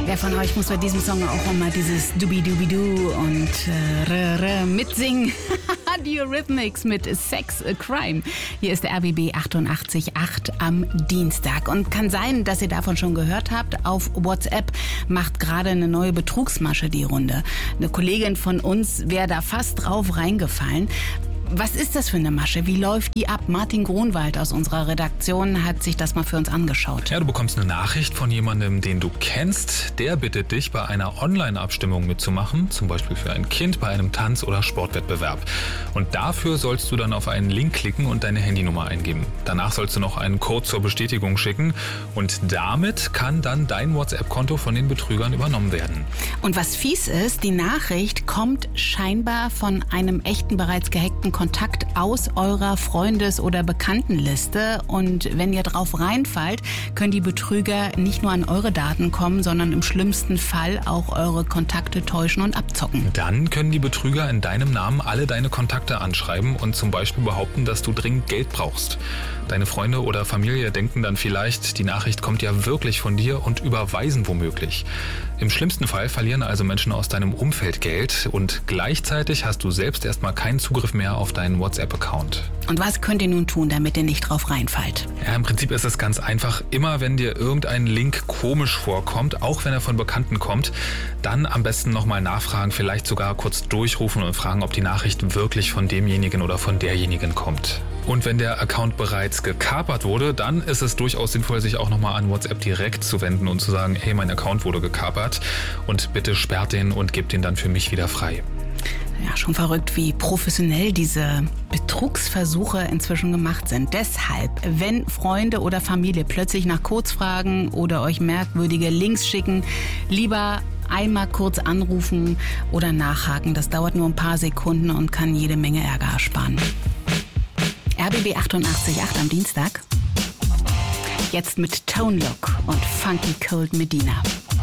Wer von euch muss bei diesem Song auch immer dieses Dubi-Dubi-Du und mitsingen? Die Eurythmics mit Sex a Crime. Hier ist der RBB 88.8 am Dienstag. Und kann sein, dass ihr davon schon gehört habt. Auf WhatsApp macht gerade eine neue Betrugsmasche die Runde. Eine Kollegin von uns wäre da fast drauf reingefallen. Was ist das für eine Masche? Wie läuft die ab? Martin Grunwald aus unserer Redaktion hat sich das mal für uns angeschaut. Ja, du bekommst eine Nachricht von jemandem, den du kennst. Der bittet dich, bei einer Online-Abstimmung mitzumachen, zum Beispiel für ein Kind bei einem Tanz- oder Sportwettbewerb. Und dafür sollst du dann auf einen Link klicken und deine Handynummer eingeben. Danach sollst du noch einen Code zur Bestätigung schicken und damit kann dann dein WhatsApp-Konto von den Betrügern übernommen werden. Und was fies ist, die Nachricht kommt scheinbar von einem echten, bereits gehackten Kontakt aus eurer Freundes- oder Bekanntenliste. Und wenn ihr drauf reinfallt, können die Betrüger nicht nur an eure Daten kommen, sondern im schlimmsten Fall auch eure Kontakte täuschen und abzocken. Dann können die Betrüger in deinem Namen alle deine Kontakte anschreiben und zum Beispiel behaupten, dass du dringend Geld brauchst. Deine Freunde oder Familie denken dann vielleicht, die Nachricht kommt ja wirklich von dir und überweisen womöglich. Im schlimmsten Fall verlieren also Menschen aus deinem Umfeld Geld und gleichzeitig hast du selbst erstmal keinen Zugriff mehr auf deinen WhatsApp-Account. Und was könnt ihr nun tun, damit ihr nicht drauf reinfallt? Ja, im Prinzip ist es ganz einfach. Immer wenn dir irgendein Link komisch vorkommt, auch wenn er von Bekannten kommt, dann am besten nochmal nachfragen, vielleicht sogar kurz durchrufen und fragen, ob die Nachricht wirklich von demjenigen oder von derjenigen kommt. Und wenn der Account bereits gekapert wurde, dann ist es durchaus sinnvoll, sich auch nochmal an WhatsApp direkt zu wenden und zu sagen, hey, mein Account wurde gekapert und bitte sperrt den und gebt den dann für mich wieder frei. Ja, schon verrückt, wie professionell diese Betrugsversuche inzwischen gemacht sind. Deshalb, wenn Freunde oder Familie plötzlich nach Codes fragen oder euch merkwürdige Links schicken, lieber einmal kurz anrufen oder nachhaken. Das dauert nur ein paar Sekunden und kann jede Menge Ärger ersparen. RBB 88.8 am Dienstag. Jetzt mit Tone Loc und Funky Cold Medina.